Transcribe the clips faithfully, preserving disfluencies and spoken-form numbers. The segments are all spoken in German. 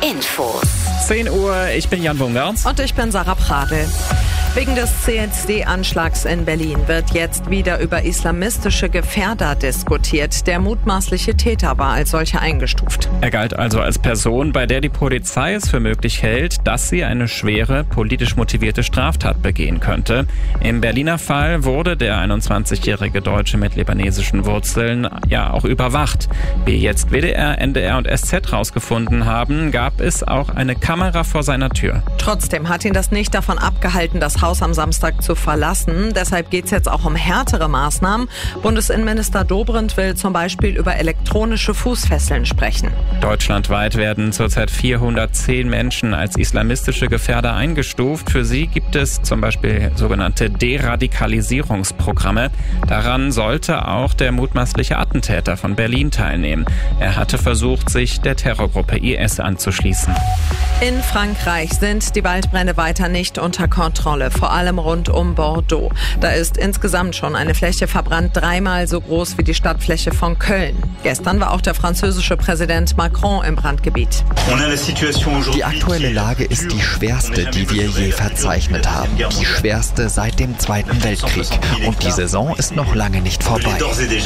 Infos. zehn Uhr, ich bin Jan Bungert. Und ich bin Sarah Pradl. Wegen des C S D-Anschlags in Berlin wird jetzt wieder über islamistische Gefährder diskutiert. Der mutmaßliche Täter war als solcher eingestuft. Er galt also als Person, bei der die Polizei es für möglich hält, dass sie eine schwere, politisch motivierte Straftat begehen könnte. Im Berliner Fall wurde der einundzwanzigjährige Deutsche mit libanesischen Wurzeln ja auch überwacht. Wie jetzt W D R, N D R und S Z rausgefunden haben, gab es auch eine Kamera vor seiner Tür. Trotzdem hat ihn das nicht davon abgehalten, das Haus am Samstag zu verlassen. Deshalb geht es jetzt auch um härtere Maßnahmen. Bundesinnenminister Dobrindt will zum Beispiel über elektronische Fußfesseln sprechen. Deutschlandweit werden zurzeit vierhundertzehn Menschen als islamistische Gefährder eingestuft. Für sie gibt es zum Beispiel sogenannte Deradikalisierungsprogramme. Daran sollte auch der mutmaßliche Attentäter von Berlin teilnehmen. Er hatte versucht, sich der Terrorgruppe I S anzuschließen. In Frankreich sind die Waldbrände weiter nicht unter Kontrolle, vor allem rund um Bordeaux. Da ist insgesamt schon eine Fläche verbrannt, dreimal so groß wie die Stadtfläche von Köln. Gestern war auch der französische Präsident Macron im Brandgebiet. Die aktuelle Lage ist die schwerste, die wir je verzeichnet haben. Die schwerste seit dem Zweiten Weltkrieg. Und die Saison ist noch lange nicht vorbei.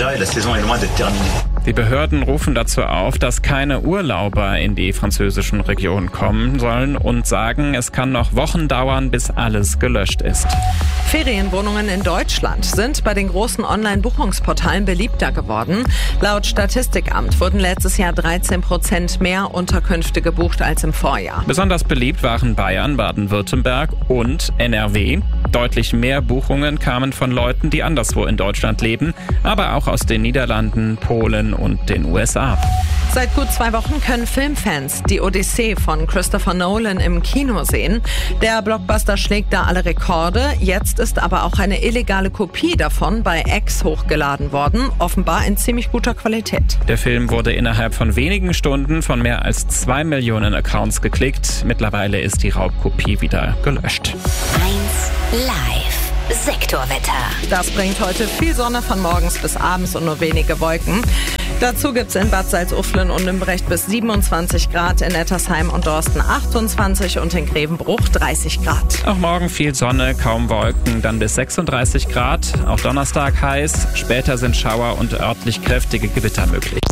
Die Behörden rufen dazu auf, dass keine Urlauber in die französischen Regionen kommen sollen und sagen, es kann noch Wochen dauern, bis alles gelöscht ist. Ferienwohnungen in Deutschland sind bei den großen Online-Buchungsportalen beliebter geworden. Laut Statistikamt wurden letztes Jahr dreizehn Prozent mehr Unterkünfte gebucht als im Vorjahr. Besonders beliebt waren Bayern, Baden-Württemberg und N R W. Deutlich mehr Buchungen kamen von Leuten, die anderswo in Deutschland leben, aber auch aus den Niederlanden, Polen und den U S A. Seit gut zwei Wochen können Filmfans die Odyssee von Christopher Nolan im Kino sehen. Der Blockbuster schlägt da alle Rekorde. Jetzt ist aber auch eine illegale Kopie davon bei X hochgeladen worden, offenbar in ziemlich guter Qualität. Der Film wurde innerhalb von wenigen Stunden von mehr als zwei Millionen Accounts geklickt. Mittlerweile ist die Raubkopie wieder gelöscht. eins Live. Sektorwetter. Das bringt heute viel Sonne von morgens bis abends und nur wenige Wolken. Dazu gibt's in Bad Salzuflen und Nümbrecht bis siebenundzwanzig Grad, in Nettersheim und Dorsten achtundzwanzig und in Grevenbruch dreißig Grad. Auch morgen viel Sonne, kaum Wolken, dann bis sechsunddreißig Grad. Auch Donnerstag heiß, später sind Schauer und örtlich kräftige Gewitter möglich.